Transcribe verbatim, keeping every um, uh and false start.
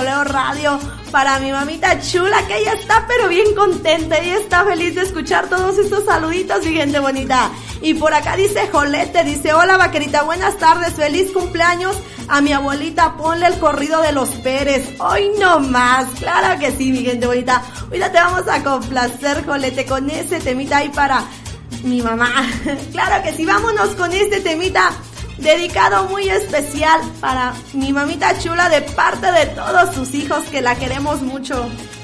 Mausoleo Radio para mi mamita chula, que ella está pero bien contenta, ella está feliz de escuchar todos estos saluditos, mi gente bonita. Y por acá dice Jolete, dice, hola vaquerita, buenas tardes, feliz cumpleaños a mi abuelita, ponle el corrido de los Pérez, hoy no más, claro que sí, mi gente bonita. Ahorita te vamos a complacer, Jolete, con ese temita ahí para mi mamá. Claro que sí, vámonos con este temita dedicado muy especial para mi mamita chula de parte de todos sus hijos que la queremos mucho.